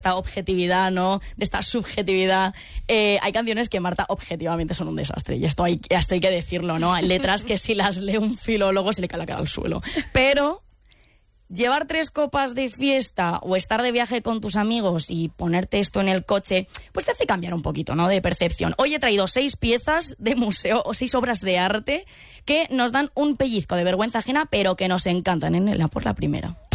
esta objetividad, ¿no? De esta subjetividad. Hay canciones que, Marta, objetivamente son un desastre. Y esto hay que decirlo, ¿no? Hay letras que si las lee un filólogo se le cae la cara al suelo. Pero llevar 3 copas de fiesta o estar de viaje con tus amigos y ponerte esto en el coche, pues te hace cambiar un poquito, ¿no? De percepción. Hoy he traído 6 piezas de museo o 6 obras de arte que nos dan un pellizco de vergüenza ajena, pero que nos encantan. Por la primera.